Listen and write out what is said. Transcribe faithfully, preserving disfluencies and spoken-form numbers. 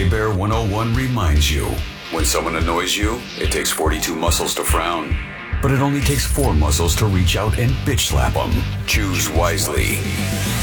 K Bear one oh one reminds you, when someone annoys you, it takes forty-two muscles to frown. But it only takes four muscles to reach out and bitch slap them. Choose wisely.